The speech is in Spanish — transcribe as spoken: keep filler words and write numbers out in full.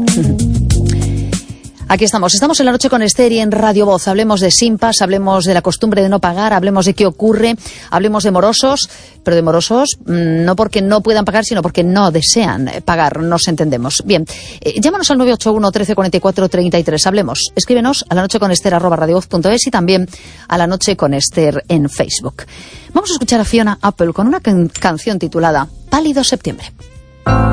Aquí estamos, estamos en La Noche con Esther y en Radio Voz. Hablemos de simpas, hablemos de la costumbre de no pagar, hablemos de qué ocurre, hablemos de morosos, pero de morosos mmm, no porque no puedan pagar, sino porque no desean pagar, nos entendemos. Bien, eh, llámanos al nueve ocho uno, trece, cuarenta y cuatro, treinta y tres, hablemos, escríbenos a lanocheconester arroba radiovoz punto es y también a La Noche con Esther en Facebook. Vamos a escuchar a Fiona Apple con una can- canción titulada Pálido Septiembre.